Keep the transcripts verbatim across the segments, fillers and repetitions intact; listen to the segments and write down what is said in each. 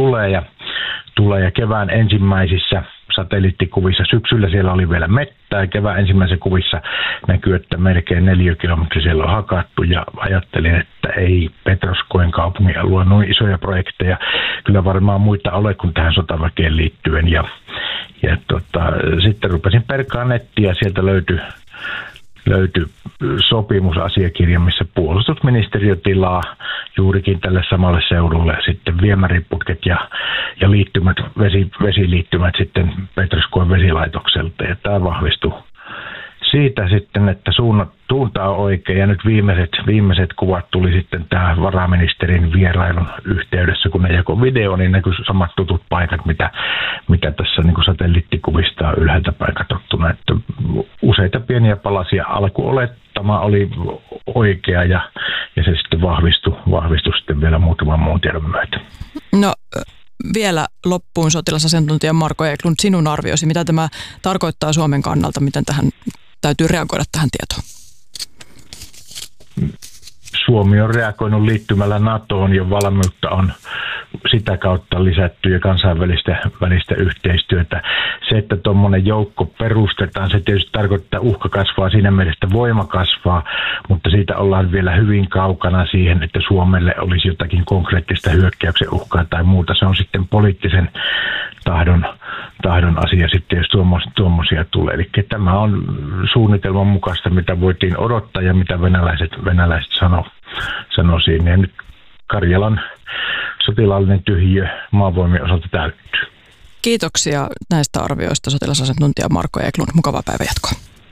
tulee ja, tulee ja kevään ensimmäisissä satelliittikuvissa, syksyllä siellä oli vielä mettää, kevään ensimmäisissä kuvissa näkyy, että melkein neljä kilometriä siellä on hakattu ja ajattelin, että ei Petroskoin kaupungin alue noin isoja projekteja, kyllä varmaan muita ole kuin tähän sotaväkeen liittyen ja, ja tota, sitten rupesin perkaa nettiä ja sieltä löytyi löytyi sopimusasiakirja, missä puolustusministeriö tilaa juurikin tälle samalle seudulle sitten viemäriputket ja, ja liittymät, vesi, vesiliittymät sitten Petroskoin vesilaitokselta. Ja tämä vahvistui siitä sitten, että suunnat, suunta on oikein. Ja nyt viimeiset, viimeiset kuvat tuli sitten tämä varaministerin vierailun yhteydessä, kun ne jako video, niin näkyy samat tutut paikat, mitä, mitä tässä niin kuin satelliittikuvista on ylhäältä päin katsottuna. Että useita pieniä palasia alkuolettama oli oikea ja, ja se sitten vahvistui, vahvistui sitten vielä muutaman muun tiedon myötä. No vielä loppuun sotilasasiantuntija Marko Eklund, sinun arvioisi, mitä tämä tarkoittaa Suomen kannalta, miten tähän täytyy reagoida tähän tietoon? Suomi on reagoinut liittymällä NATOon ja valmiutta on sitä kautta lisätty ja kansainvälistä välistä yhteistyötä. Se, että tuommoinen joukko perustetaan, se tietysti tarkoittaa, että uhka kasvaa, siinä mielessä voima kasvaa, mutta siitä ollaan vielä hyvin kaukana siihen, että Suomelle olisi jotakin konkreettista hyökkäyksen uhkaa tai muuta. Se on sitten poliittisen tahdon, tahdon asia sitten, jos tuommoisia tulee. Eli tämä on suunnitelman mukaista, mitä voitiin odottaa ja mitä venäläiset, venäläiset sanoo, sanoo siinä. Ja nyt Karjalan sotilaallinen tyhjiö maavoimien osalta täyttyy. Kiitoksia näistä arvioista sotilasasiantuntija Marko Eklund. Mukavaa päivänjatkoa.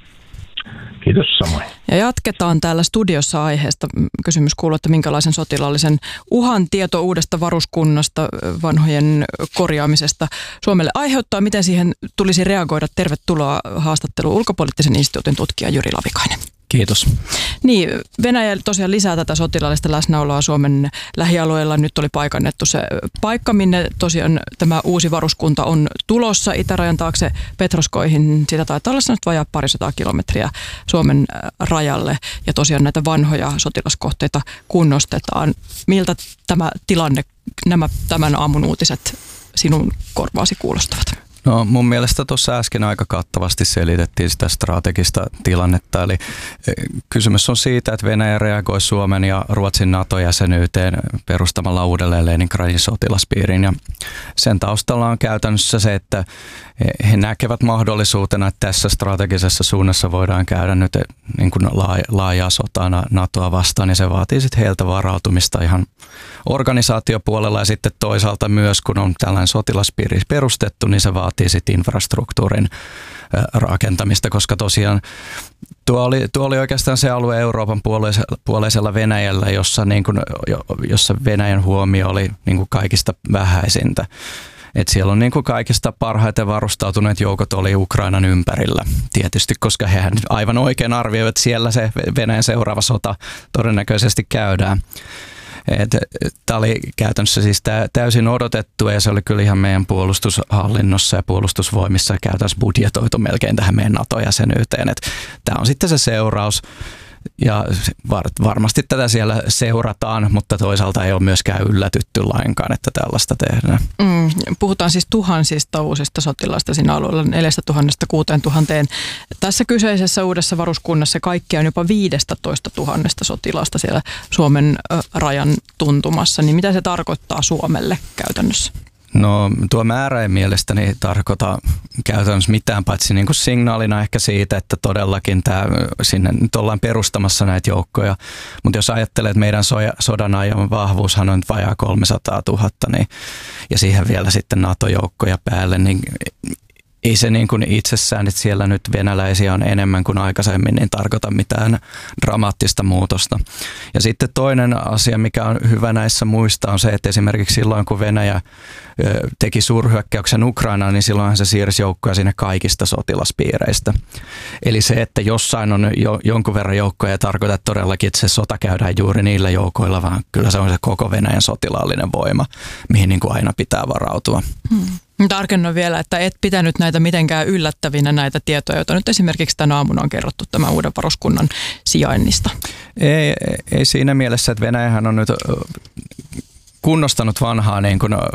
Kiitos samoin. Ja jatketaan täällä studiossa aiheesta. Kysymys kuuluu, että minkälaisen sotilaallisen uhan tieto uudesta varuskunnasta, vanhojen korjaamisesta Suomelle aiheuttaa. Miten siihen tulisi reagoida? Tervetuloa haastatteluun ulkopoliittisen instituutin tutkija Jyri Lavikainen. Kiitos. Niin, Venäjä tosiaan lisää tätä sotilaallista läsnäoloa Suomen lähialueella. Nyt oli paikannettu se paikka, minne tosiaan tämä uusi varuskunta on tulossa itärajan taakse Petroskoihin. Sitä taitaa olla nyt vajaa parisataa kilometriä Suomen rajalle. Ja tosiaan näitä vanhoja sotilaskohteita kunnostetaan. Miltä tämä tilanne, nämä tämän aamun uutiset sinun korvaasi kuulostavat? No mun mielestä tuossa äsken aika kattavasti selitettiin sitä strategista tilannetta, eli kysymys on siitä, että Venäjä reagoi Suomen ja Ruotsin NATO-jäsenyyteen perustamalla uudelleen Leningradin sotilaspiirin, ja sen taustalla on käytännössä se, että he näkevät mahdollisuutena, että tässä strategisessa suunnassa voidaan käydä nyt niin kuin laajaa sotaa NATOa vastaan, ja se vaatii sitten heiltä varautumista ihan organisaatiopuolella, ja sitten toisaalta myös, kun on tällainen sotilaspiiri perustettu, niin se vaatii sitten infrastruktuurin rakentamista, koska tosiaan tuo oli, tuo oli oikeastaan se alue Euroopan puoleisella, puoleisella Venäjällä, jossa, niin kuin, jossa Venäjän huomio oli niin kuin kaikista vähäisintä. Et siellä on niin kuin kaikista parhaiten varustautuneet joukot oli Ukrainan ympärillä tietysti, koska hehän aivan oikein arvioivat, että siellä se Venäjän seuraava sota todennäköisesti käydään. Tämä oli käytännössä siis täysin odotettu, ja se oli kyllä ihan meidän puolustushallinnossa ja puolustusvoimissa käytännössä budjetoitu melkein tähän meidän NATO-jäsenyyteen. Tämä on sitten se seuraus, ja var- varmasti tätä siellä seurataan, mutta toisaalta ei ole myöskään yllätytty lainkaan, että tällaista tehdään. Mm, puhutaan siis tuhansista uusista sotilaista siinä alueella, neljätuhatta kuusituhatta. Tässä kyseisessä uudessa varuskunnassa kaikki on jopa viisitoista tuhatta sotilasta siellä Suomen rajan tuntumassa. Niin mitä se tarkoittaa Suomelle käytännössä? No tuo määrä ei mielestäni tarkoita käytännössä mitään, paitsi niin kuin signaalina ehkä siitä, että todellakin tämä, sinne nyt ollaan perustamassa näitä joukkoja. Mutta jos ajattelee, että meidän soja, sodan ajan vahvuushan on vajaa kolmesataatuhatta, niin, ja siihen vielä sitten NATO-joukkoja päälle, niin ei se niin kuin itsessään, että siellä nyt venäläisiä on enemmän kuin aikaisemmin, niin tarkoita mitään dramaattista muutosta. Ja sitten toinen asia, mikä on hyvä näissä muistaa, on se, että esimerkiksi silloin, kun Venäjä teki suurhyökkäyksen Ukrainaan, niin silloinhan se siirsi joukkoja sinne kaikista sotilaspiireistä. Eli se, että jossain on jo, jonkun verran joukkoja, ei tarkoita todellakin, että se sota käydään juuri niillä joukoilla, vaan kyllä se on se koko Venäjän sotilaallinen voima, mihin niin kuin aina pitää varautua. Hmm. Tarkennan vielä, että et pitänyt näitä mitenkään yllättävinä näitä tietoja, joita nyt esimerkiksi tänä aamuna on kerrottu tämän uuden varuskunnan sijainnista. Ei, ei siinä mielessä, että Venäjähän on nyt kunnostanut vanhaa niin kuin